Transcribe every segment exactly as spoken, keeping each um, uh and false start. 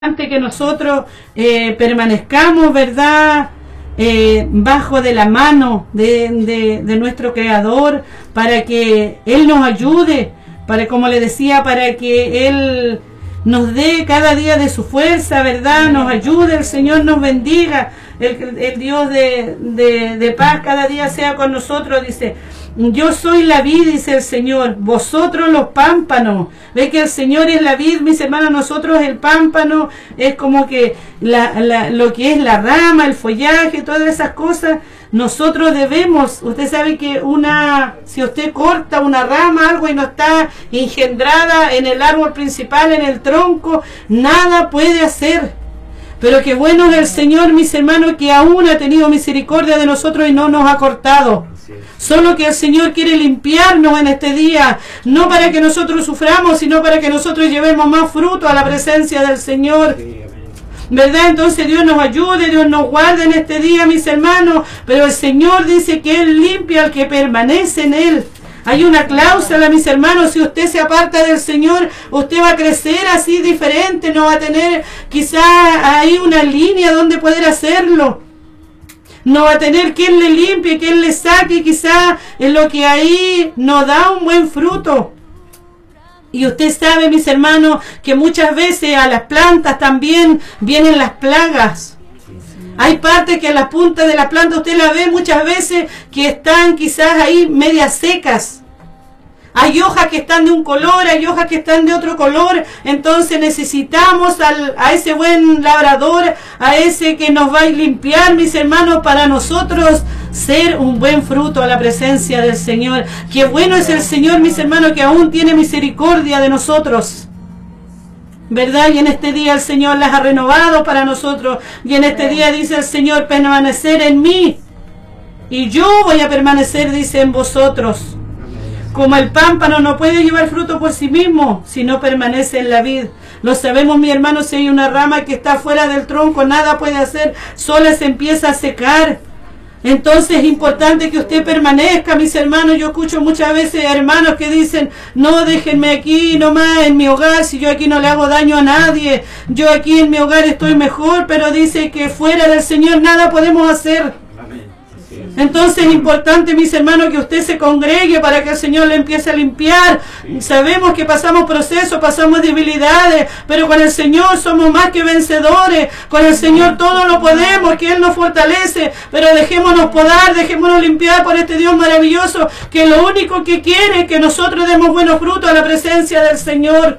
Que nosotros eh, permanezcamos, ¿verdad? Eh, bajo de la mano de, de, de nuestro Creador, para que Él nos ayude, para, como le decía, para que Él nos dé cada día de su fuerza, ¿verdad? Nos ayude, el Señor nos bendiga, el, el Dios de, de, de paz cada día sea con nosotros. Dice: yo soy la vid, dice el Señor, vosotros los pámpanos. Ve que el Señor es la vid, mis hermanos, nosotros el pámpano es como que la, la, lo que es la rama, el follaje, todas esas cosas. Nosotros debemos, usted sabe que una, si usted corta una rama, algo, y no está engendrada en el árbol principal, en el tronco, nada puede hacer. Pero qué bueno es el Señor, mis hermanos, que aún ha tenido misericordia de nosotros y no nos ha cortado. Solo que el Señor quiere limpiarnos en este día, no para que nosotros suframos, sino para que nosotros llevemos más fruto a la presencia del Señor. ¿Verdad? Entonces Dios nos ayude, Dios nos guarde en este día, mis hermanos. Pero el Señor dice que Él limpia al que permanece en Él. Hay una cláusula, mis hermanos: si usted se aparta del Señor, usted va a crecer así diferente, no va a tener quizá ahí una línea donde poder hacerlo. No va a tener quien le limpie, quien le saque, quizá en lo que ahí no da un buen fruto. Y usted sabe, mis hermanos, que muchas veces a las plantas también vienen las plagas. Hay partes que a la punta de la planta usted la ve muchas veces que están quizás ahí medias secas. Hay hojas que están de un color, hay hojas que están de otro color. Entonces necesitamos al, a ese buen labrador, a ese que nos va a limpiar, mis hermanos, para nosotros ser un buen fruto a la presencia del Señor. Qué bueno es el Señor, mis hermanos, que aún tiene misericordia de nosotros, ¿verdad? Y en este día el Señor las ha renovado para nosotros. Y en este día dice el Señor: permanecer en mí y yo voy a permanecer, dice, en vosotros. Como el pámpano no puede llevar fruto por sí mismo si no permanece en la vid. Lo sabemos, mi hermano, si hay una rama que está fuera del tronco, nada puede hacer, sola se empieza a secar. Entonces es importante que usted permanezca, mis hermanos. Yo escucho muchas veces hermanos que dicen: no, déjenme aquí nomás en mi hogar, si yo aquí no le hago daño a nadie, yo aquí en mi hogar estoy mejor. Pero dice que fuera del Señor nada podemos hacer. Entonces es importante, mis hermanos, que usted se congregue para que el Señor le empiece a limpiar. Sabemos que pasamos procesos, pasamos debilidades, pero con el Señor somos más que vencedores. Con el Señor todo lo podemos, que Él nos fortalece. Pero dejémonos podar, dejémonos limpiar por este Dios maravilloso, que lo único que quiere es que nosotros demos buenos frutos a la presencia del Señor.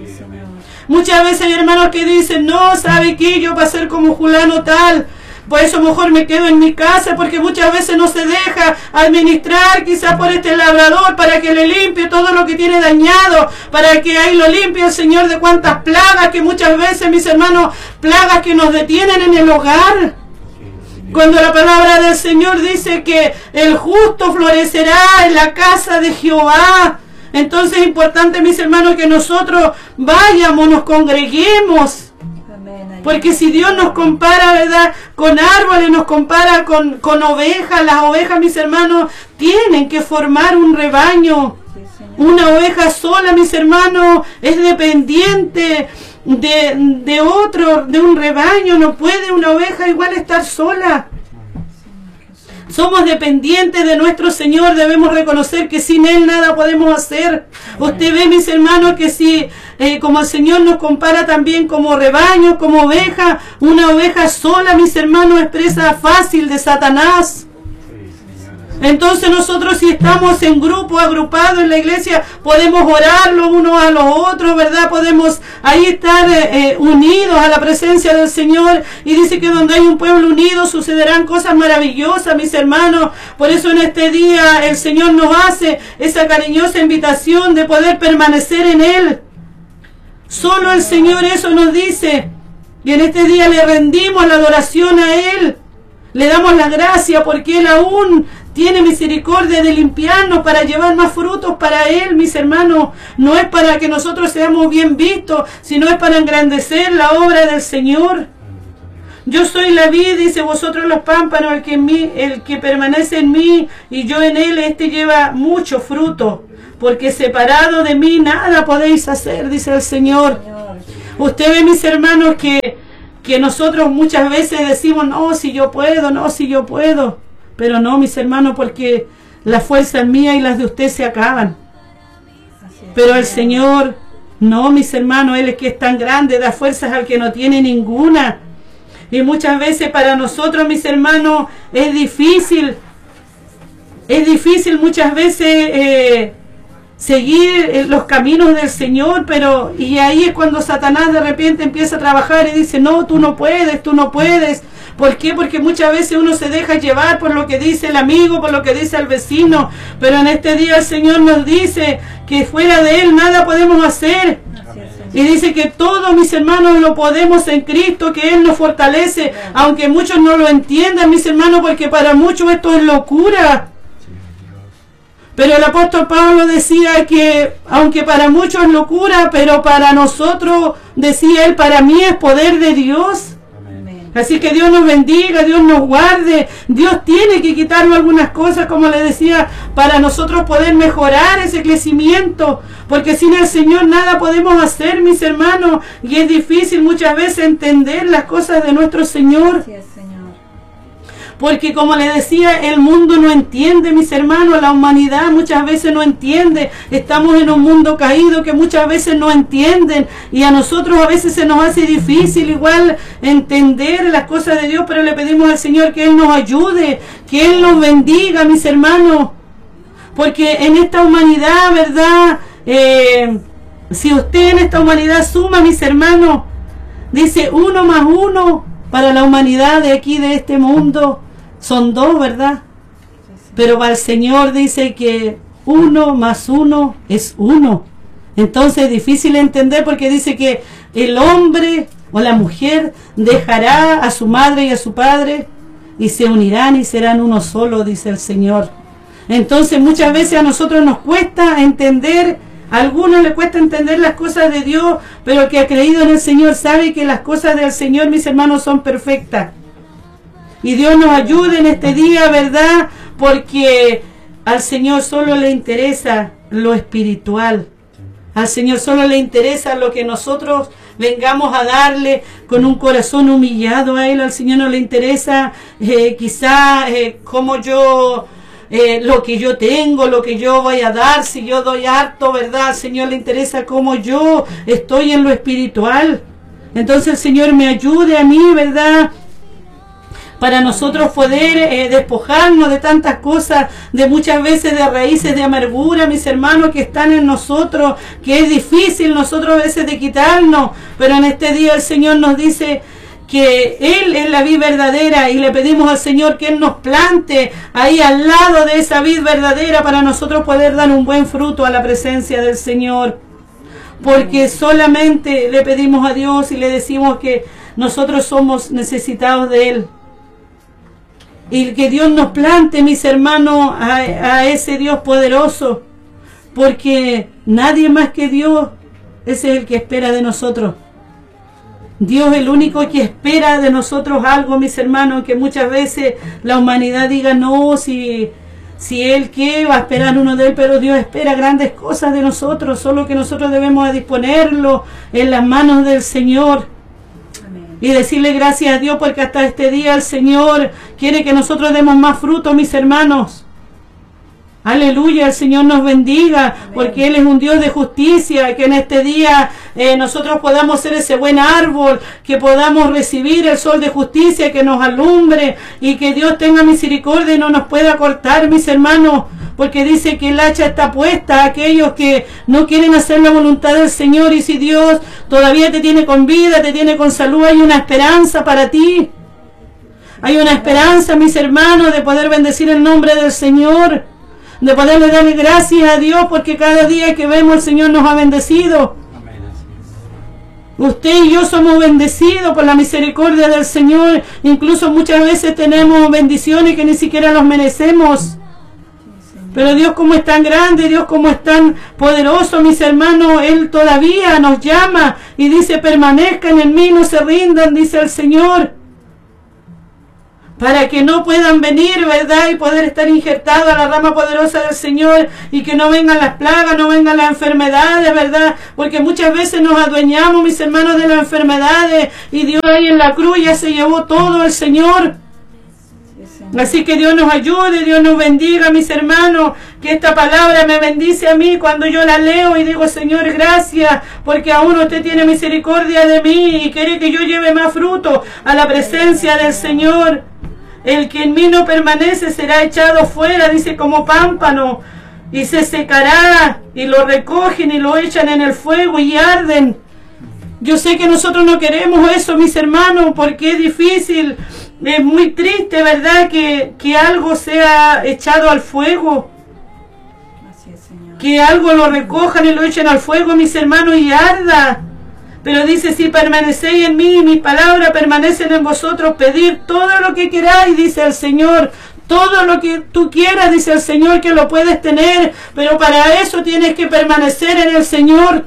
Muchas veces hay hermanos que dicen: no, ¿sabe qué? Yo para ser como fulano tal, por eso mejor me quedo en mi casa, porque muchas veces no se deja administrar quizás por este labrador para que le limpie todo lo que tiene dañado, para que ahí lo limpie el Señor de cuantas plagas que muchas veces, mis hermanos, plagas que nos detienen en el hogar. Cuando la palabra del Señor dice que el justo florecerá en la casa de Jehová. Entonces es importante, mis hermanos, que nosotros vayamos, nos congreguemos. Porque si Dios nos compara, ¿verdad?, con árboles, nos compara con, con ovejas, las ovejas, mis hermanos, tienen que formar un rebaño. Una oveja sola, mis hermanos, es dependiente de, de otro, de un rebaño. No puede una oveja igual estar sola. Somos dependientes de nuestro Señor, debemos reconocer que sin Él nada podemos hacer. Usted ve, mis hermanos, que si, eh, como el Señor nos compara también como rebaño, como oveja, una oveja sola, mis hermanos, es presa fácil de Satanás. Entonces nosotros, si estamos en grupo, agrupados en la iglesia, podemos orar los unos a los otros, ¿verdad? Podemos ahí estar eh, eh, unidos a la presencia del Señor. Y dice que donde hay un pueblo unido sucederán cosas maravillosas, mis hermanos. Por eso en este día el Señor nos hace esa cariñosa invitación de poder permanecer en Él. Solo el Señor eso nos dice. Y en este día le rendimos la adoración a Él. Le damos la gracia porque Él aún tiene misericordia de limpiarnos para llevar más frutos para Él, mis hermanos. No es para que nosotros seamos bien vistos, sino es para engrandecer la obra del Señor. Yo soy la vid, dice, vosotros los pámpanos, el que, en mí, el que permanece en mí y yo en él, este lleva mucho fruto, porque separado de mí nada podéis hacer, dice el Señor. Usted ve, mis hermanos, que, que nosotros muchas veces decimos, no, si yo puedo, no, si yo puedo. Pero no, mis hermanos, porque las fuerzas mías y las de usted se acaban. Pero el Señor, no, mis hermanos, Él es que es tan grande, da fuerzas al que no tiene ninguna. Y muchas veces para nosotros, mis hermanos, es difícil, es difícil muchas veces eh, seguir los caminos del Señor, pero y ahí es cuando Satanás de repente empieza a trabajar y dice, no, tú no puedes, tú no puedes. ¿Por qué? Porque muchas veces uno se deja llevar por lo que dice el amigo, por lo que dice el vecino, pero en este día el Señor nos dice que fuera de Él nada podemos hacer. Y dice que todos, mis hermanos, lo podemos en Cristo, que Él nos fortalece, aunque muchos no lo entiendan, mis hermanos, porque para muchos esto es locura. Pero el apóstol Pablo decía que, aunque para muchos es locura, pero para nosotros, decía él, para mí es poder de Dios. Así que Dios nos bendiga, Dios nos guarde. Dios tiene que quitarnos algunas cosas, como le decía, para nosotros poder mejorar ese crecimiento. Porque sin el Señor nada podemos hacer, mis hermanos. Y es difícil muchas veces entender las cosas de nuestro Señor. Sí, Señor. Porque como le decía, el mundo no entiende, mis hermanos, la humanidad muchas veces no entiende. Estamos en un mundo caído que muchas veces no entienden. Y a nosotros a veces se nos hace difícil igual entender las cosas de Dios, pero le pedimos al Señor que Él nos ayude, que Él nos bendiga, mis hermanos. Porque en esta humanidad, ¿verdad? Eh, si usted en esta humanidad suma, mis hermanos, dice uno más uno para la humanidad de aquí, de este mundo, son dos, ¿verdad? Pero para el Señor dice que uno más uno es uno. Entonces es difícil entender porque dice que el hombre o la mujer dejará a su madre y a su padre y se unirán y serán uno solo, dice el Señor. Entonces muchas veces a nosotros nos cuesta entender, a algunos les cuesta entender las cosas de Dios, pero el que ha creído en el Señor sabe que las cosas del Señor, mis hermanos, son perfectas. Y Dios nos ayude en este día, ¿verdad? Porque al Señor solo le interesa lo espiritual. Al Señor solo le interesa lo que nosotros vengamos a darle con un corazón humillado a Él. Al Señor no le interesa eh, quizá eh, como yo... Eh, lo que yo tengo, lo que yo voy a dar, si yo doy harto, ¿verdad? Al Señor le interesa cómo yo estoy en lo espiritual. Entonces el Señor me ayude a mí, ¿verdad? Para nosotros poder eh, despojarnos de tantas cosas, de muchas veces de raíces de amargura, mis hermanos, que están en nosotros, que es difícil nosotros a veces de quitarnos, pero en este día el Señor nos dice que Él es la vid verdadera y le pedimos al Señor que Él nos plante ahí al lado de esa vid verdadera para nosotros poder dar un buen fruto a la presencia del Señor. Porque solamente le pedimos a Dios y le decimos que nosotros somos necesitados de Él. Y que Dios nos plante, mis hermanos, a, a ese Dios poderoso. Porque nadie más que Dios, ese es el que espera de nosotros. Dios es el único que espera de nosotros algo, mis hermanos, que muchas veces la humanidad diga, no, si, si Él qué, va a esperar uno de Él, pero Dios espera grandes cosas de nosotros, solo que nosotros debemos disponerlo en las manos del Señor. Amén. Y decirle gracias a Dios porque hasta este día el Señor quiere que nosotros demos más fruto, mis hermanos. Aleluya, el Señor nos bendiga. Amén. Porque Él es un Dios de justicia, que en este día eh, nosotros podamos ser ese buen árbol, que podamos recibir el sol de justicia que nos alumbre y que Dios tenga misericordia y no nos pueda cortar, mis hermanos, porque dice que el hacha está puesta a aquellos que no quieren hacer la voluntad del Señor. Y si Dios todavía te tiene con vida, te tiene con salud, hay una esperanza para ti. Hay una esperanza, mis hermanos, de poder bendecir el nombre del Señor, de poderle darle gracias a Dios porque cada día que vemos el Señor nos ha bendecido. Amén. Usted y yo somos bendecidos por la misericordia del Señor. Incluso muchas veces tenemos bendiciones que ni siquiera los merecemos. Pero Dios como es tan grande, Dios como es tan poderoso, mis hermanos, Él todavía nos llama y dice, permanezcan en mí, no se rindan, dice el Señor. para que no puedan venir, ¿verdad? Y poder estar injertados a la rama poderosa del Señor, y que no vengan las plagas, no vengan las enfermedades, ¿verdad? Porque muchas veces nos adueñamos, mis hermanos, de las enfermedades, y Dios ahí en la cruz ya se llevó todo el Señor. Así que Dios nos ayude, Dios nos bendiga, mis hermanos, que esta palabra me bendice a mí cuando yo la leo y digo, Señor, gracias, porque aún usted tiene misericordia de mí y quiere que yo lleve más fruto a la presencia del Señor. El que en mí no permanece será echado fuera, dice, como pámpano, y se secará, y lo recogen y lo echan en el fuego y arden. Yo sé que nosotros no queremos eso, mis hermanos, porque es difícil, es muy triste, ¿verdad?, que, que algo sea echado al fuego. Así es, Señor. Que algo lo recojan y lo echen al fuego, mis hermanos, y arda. Pero dice, si permanecéis en mí y mis palabras permanecen en vosotros, pedid todo lo que queráis, dice el Señor. Todo lo que tú quieras, dice el Señor, que lo puedes tener, pero para eso tienes que permanecer en el Señor.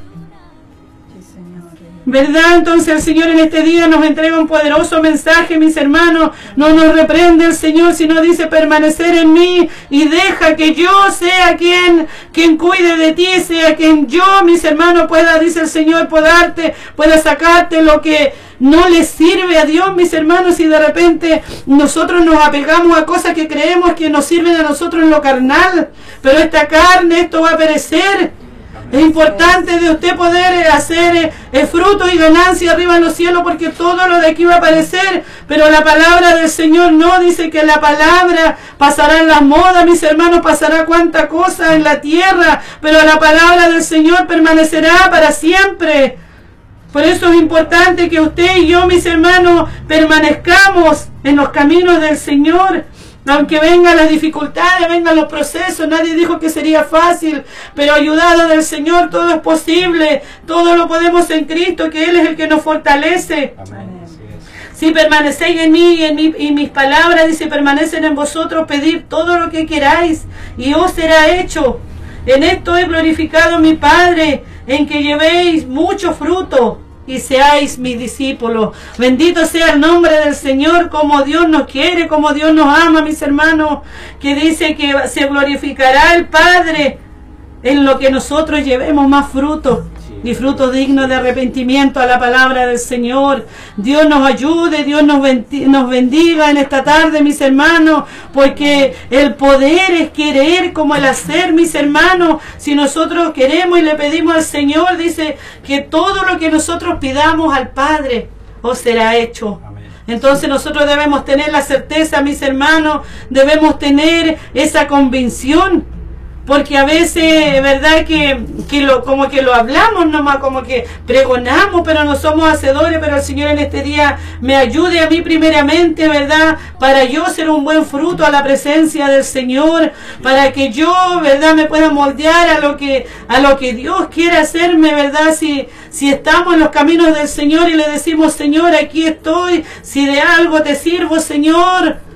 ¿Verdad? Entonces el Señor en este día nos entrega un poderoso mensaje, mis hermanos. No nos reprende el Señor, sino dice, permanecer en mí y deja que yo sea quien, quien cuide de ti, sea quien yo, mis hermanos, pueda, dice el Señor, podarte, pueda sacarte lo que no le sirve a Dios, mis hermanos. Y de repente nosotros nos apegamos a cosas que creemos que nos sirven a nosotros en lo carnal, pero esta carne, esto va a perecer. Es importante de usted poder hacer eh, fruto y ganancia arriba en los cielos, porque todo lo de aquí va a aparecer, pero la palabra del Señor no, dice que la palabra pasará en las modas, mis hermanos, pasará cuanta cosa en la tierra, pero la palabra del Señor permanecerá para siempre. Por eso es importante que usted y yo, mis hermanos, permanezcamos en los caminos del Señor. Aunque vengan las dificultades, vengan los procesos, nadie dijo que sería fácil, pero ayudado del Señor todo es posible, todo lo podemos en Cristo, que Él es el que nos fortalece. Amén. Si permanecéis en mí y, en mi, y mis palabras, dice, permanecen en vosotros, pedid todo lo que queráis y os será hecho. En esto he glorificado a mi Padre, en que llevéis mucho fruto y seáis mis discípulos. Bendito sea el nombre del Señor, como Dios nos quiere, como Dios nos ama, mis hermanos, que dice que se glorificará el Padre en lo que nosotros llevemos más fruto, y fruto digno de arrepentimiento a la palabra del Señor. Dios nos ayude, Dios nos bendiga en esta tarde, mis hermanos, porque el poder es querer como el hacer, mis hermanos. Si nosotros queremos y le pedimos al Señor, dice que todo lo que nosotros pidamos al Padre os será hecho. Entonces nosotros debemos tener la certeza, mis hermanos, debemos tener esa convicción. Porque a veces, verdad, que, que lo, como que lo hablamos nomás, como que pregonamos, pero no somos hacedores. Pero el Señor en este día me ayude a mí primeramente, verdad, para yo ser un buen fruto a la presencia del Señor, para que yo, verdad, me pueda moldear a lo que, a lo que Dios quiere hacerme, verdad. Si, si estamos en los caminos del Señor y le decimos, Señor, aquí estoy, si de algo te sirvo, Señor,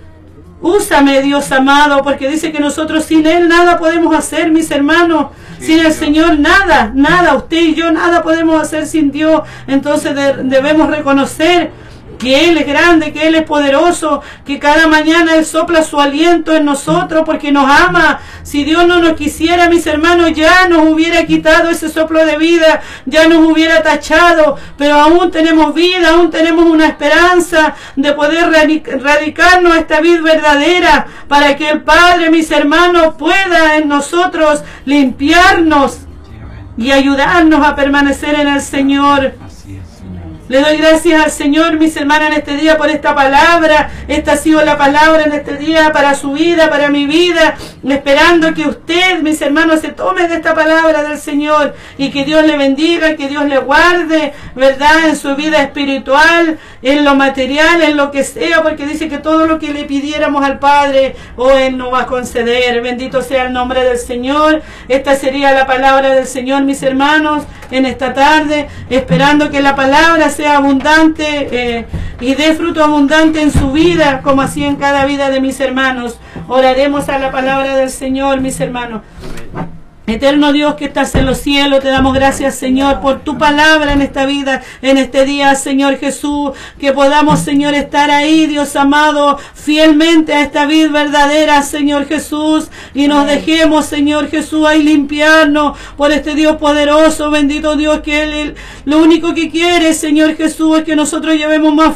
úsame, Dios amado, porque dice que nosotros sin Él nada podemos hacer, mis hermanos. Sí, sin el Señor nada, nada, usted y yo nada podemos hacer sin Dios. Entonces de, debemos reconocer que Él es grande, que Él es poderoso, que cada mañana Él sopla su aliento en nosotros porque nos ama. Si Dios no nos quisiera, mis hermanos, ya nos hubiera quitado ese soplo de vida, ya nos hubiera tachado, pero aún tenemos vida, aún tenemos una esperanza de poder radicarnos a esta vida verdadera, para que el Padre, mis hermanos, pueda en nosotros limpiarnos y ayudarnos a permanecer en el Señor. Le doy gracias al Señor, mis hermanas, en este día por esta palabra. Esta ha sido la palabra en este día para su vida, para mi vida, esperando que usted, mis hermanos, se tome de esta palabra del Señor y que Dios le bendiga, que Dios le guarde, verdad, en su vida espiritual, en lo material, en lo que sea, porque dice que todo lo que le pidiéramos al Padre, oh, Él nos va a conceder. Bendito sea el nombre del Señor. Esta sería la palabra del Señor, mis hermanos, en esta tarde, esperando que la palabra sea abundante eh, y dé fruto abundante en su vida, como así en cada vida de mis hermanos. Oraremos a la palabra del Señor, mis hermanos. Eterno Dios que estás en los cielos, te damos gracias, Señor, por tu palabra en esta vida, en este día, Señor Jesús, que podamos, Señor, estar ahí, Dios amado, fielmente a esta vida verdadera, Señor Jesús, y nos dejemos, Señor Jesús, ahí limpiarnos por este Dios poderoso, bendito Dios, que Él, Él lo único que quiere, Señor Jesús, es que nosotros llevemos más